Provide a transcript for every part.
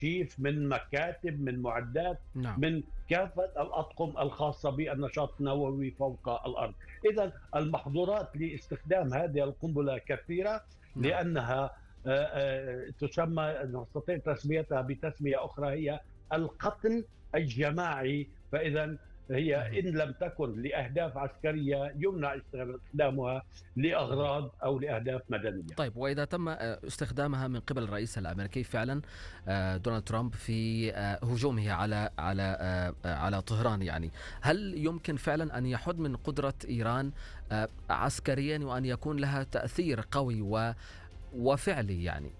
تكشيف من مكاتب، من معدات، نعم. من كافة الأطقم الخاصة بالنشاط النووي فوق الأرض. إذا المحظورات لاستخدام هذه القنبلة كثيرة، نعم. لأنها تسمى، نستطيع تسميتها بتسمية أخرى، هي القتل الجماعي. فإذا هي إن لم تكن لأهداف عسكرية يمنع استخدامها لأغراض أو لأهداف مدنية. طيب، وإذا تم استخدامها من قبل الرئيس الأمريكي فعلا دونالد ترامب في هجومه على طهران، يعني هل يمكن فعلا أن يحد من قدرة إيران عسكريا وأن يكون لها تأثير قوي وفعلي يعني؟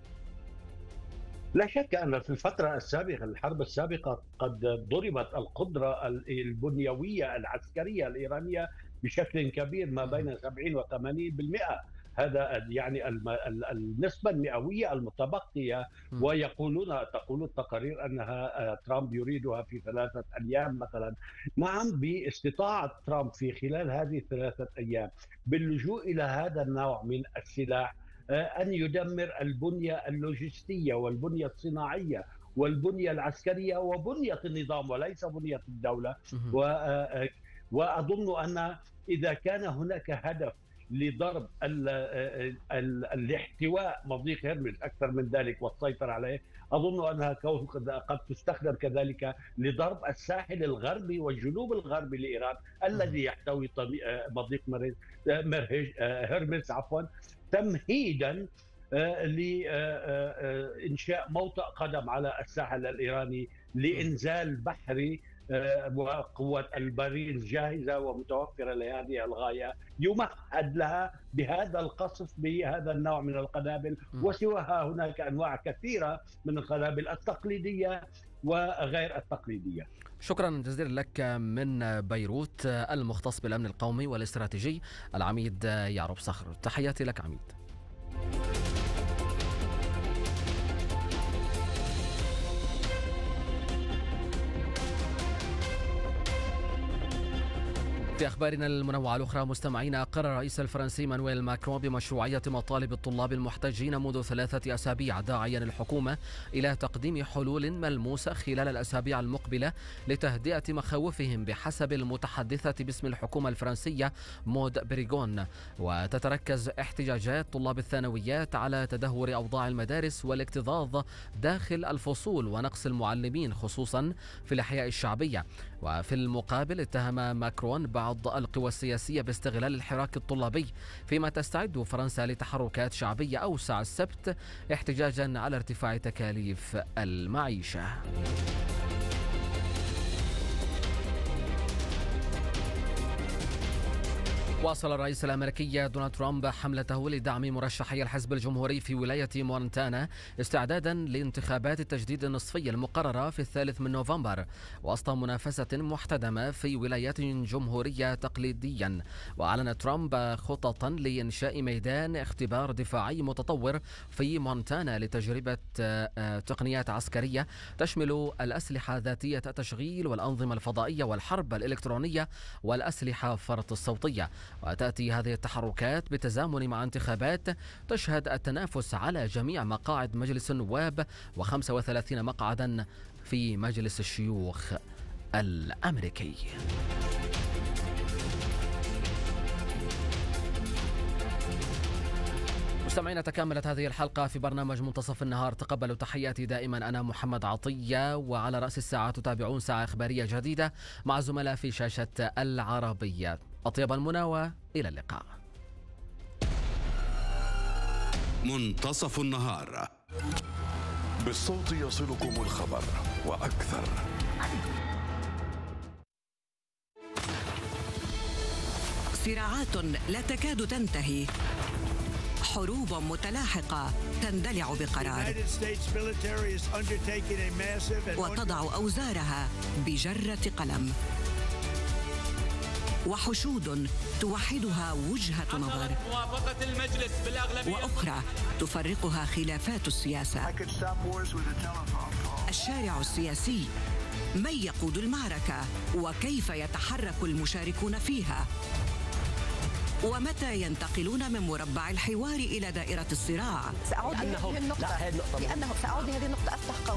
لا شك أن في الفترة السابقة، الحرب السابقة، قد ضربت القدرة البنيوية العسكرية الإيرانية بشكل كبير، ما بين 70 و 80%. هذا يعني النسبة المئوية المتبقية. تقول التقارير أنها ترامب يريدها في 3 أيام مثلا. نعم، باستطاعة ترامب في خلال هذه ال3 أيام باللجوء إلى هذا النوع من السلاح أن يدمر البنية اللوجستية والبنية الصناعية والبنية العسكرية وبنية النظام وليس بنية الدولة. وأظن أن إذا كان هناك هدف لضرب الاحتواء مضيق هرمز أكثر من ذلك والسيطرة عليه، أظن أنها قد تستخدم كذلك لضرب الساحل الغربي والجنوب الغربي لإيران الذي يحتوي مضيق هرمز تمهيدا لإنشاء موطئ قدم على الساحل الإيراني لإنزال بحري، وقوة البريد جاهزة ومتوفرة لهذه الغاية، يمهد لها بهذا القصف بهذا النوع من القنابل. وسواها هناك أنواع كثيرة من القنابل التقليدية وغير التقليدية. شكرا جزيلا لك من بيروت المختص بالأمن القومي والاستراتيجي العميد يعرب صخر. تحياتي لك عميد. في أخبارنا المنوعة الأخرى مستمعينا، أقر الرئيس الفرنسي مانويل ماكرون بمشروعية مطالب الطلاب المحتجين منذ 3 أسابيع، داعيا الحكومة إلى تقديم حلول ملموسة خلال الأسابيع المقبلة لتهدئة مخاوفهم بحسب المتحدثة باسم الحكومة الفرنسية مود بريغون. وتتركز احتجاجات طلاب الثانويات على تدهور أوضاع المدارس والاكتظاظ داخل الفصول ونقص المعلمين خصوصا في الأحياء الشعبية. وفي المقابل اتهم ماكرون بعض القوى السياسية باستغلال الحراك الطلابي، فيما تستعد فرنسا لتحركات شعبية أوسع السبت احتجاجا على ارتفاع تكاليف المعيشة. واصل الرئيس الأمريكي دونالد ترامب حملته لدعم مرشحي الحزب الجمهوري في ولاية مونتانا استعدادا لانتخابات التجديد النصفي المقررة في 3 نوفمبر، وسط منافسة محتدمة في ولايات جمهورية تقليديا. وأعلن ترامب خططا لإنشاء ميدان اختبار دفاعي متطور في مونتانا لتجربة تقنيات عسكرية تشمل الأسلحة ذاتية التشغيل والأنظمة الفضائية والحرب الإلكترونية والأسلحة فرط الصوتية. وتأتي هذه التحركات بالتزامن مع انتخابات تشهد التنافس على جميع مقاعد مجلس النواب و35 مقعدا في مجلس الشيوخ الأمريكي. مستمعينا، تكملت هذه الحلقة في برنامج منتصف النهار. تقبلوا تحياتي دائما، أنا محمد عطية، وعلى رأس الساعة تتابعون ساعة إخبارية جديدة مع زملاء في شاشة العربية. أطيب المنى وإلى اللقاء. منتصف النهار بالصوت يصلكم الخبر وأكثر. صراعات لا تكاد تنتهي، حروب متلاحقة تندلع بقرار وتضع أوزارها بجرة قلم، وحشود توحدها وجهة نظر وأخرى تفرقها خلافات السياسة. الشارع السياسي، من يقود المعركة وكيف يتحرك المشاركون فيها، ومتى ينتقلون من مربع الحوار إلى دائرة الصراع. سأعود لهذه النقطة أفتح